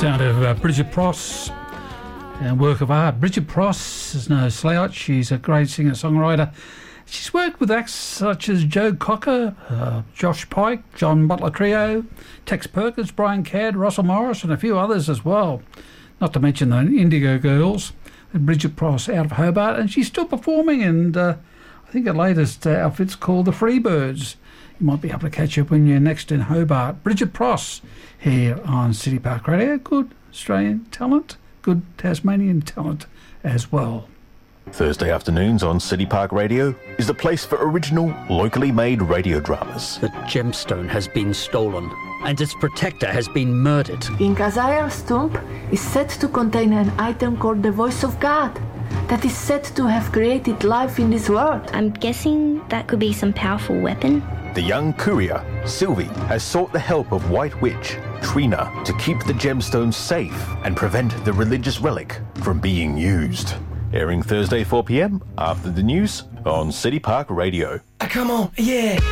Sound of Bridget Pross and work of art. Bridget Pross is no slouch. She's a great singer-songwriter. She's worked with acts such as Joe Cocker, Josh Pike, John Butler Trio, Tex Perkins, Brian Cadd, Russell Morris, and a few others as well. Not to mention the Indigo Girls. Bridget Pross out of Hobart, and she's still performing, and I think her latest outfit's called the Freebirds. You might be able to catch up when you're next in Hobart. Bridget Pross here on City Park Radio. Good Australian talent, good Tasmanian talent as well. Thursday afternoons on City Park Radio is the place for original, locally made radio dramas. The gemstone has been stolen, and its protector has been murdered. In Kazayar's tomb is said to contain an item called the Voice of God that is said to have created life in this world. I'm guessing that could be some powerful weapon. The young courier, Sylvie, has sought the help of White Witch, Trina, to keep the gemstones safe and prevent the religious relic from being used. Airing Thursday 4 p.m. after the news on City Park Radio. Come on, yeah.